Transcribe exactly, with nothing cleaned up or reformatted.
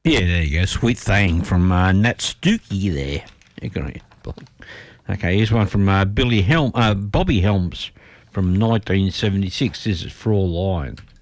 Yeah, there you go. Sweet Thing from uh, Nat Stookie there. You got it. Okay, here's one from uh, Billy Helm, uh, Bobby Helms from nineteen seventy-six. This is Fraulein.